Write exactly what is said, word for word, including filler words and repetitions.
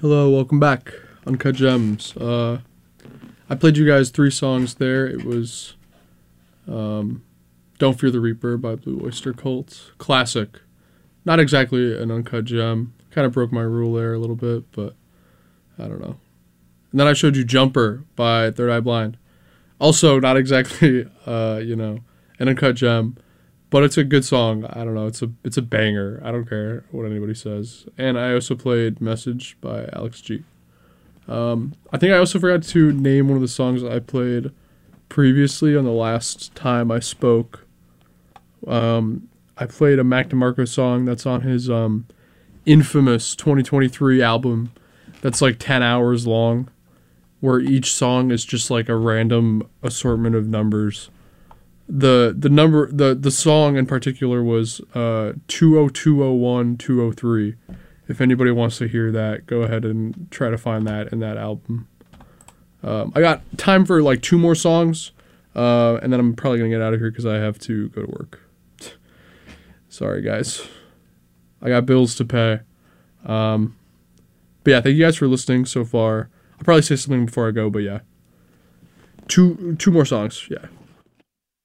Hello, welcome back. Uncut Gems. Uh, I played you guys three songs there. It was um, Don't Fear the Reaper by Blue Oyster Cult. Classic. Not exactly an uncut gem. Kind of broke my rule there a little bit, but I don't know. And then I showed you Jumper by Third Eye Blind. Also, not exactly, uh, you know, an uncut gem, but it's a good song. I don't know. It's a it's a banger. I don't care what anybody says. And I also played Message by Alex G. Um, I think I also forgot to name one of the songs I played previously on the last time I spoke. Um, I played a Mac DeMarco song that's on his um, infamous twenty twenty-three album that's like ten hours long, where each song is just like a random assortment of numbers. The the number the, the song in particular was uh two oh two oh one two oh three. If anybody wants to hear that, go ahead and try to find that in that album. Um, I got time for like two more songs, uh, and then I'm probably gonna get out of here because I have to go to work. Sorry guys, I got bills to pay. Um, but yeah, thank you guys for listening so far. I'll probably say something before I go, but yeah, two two more songs. Yeah.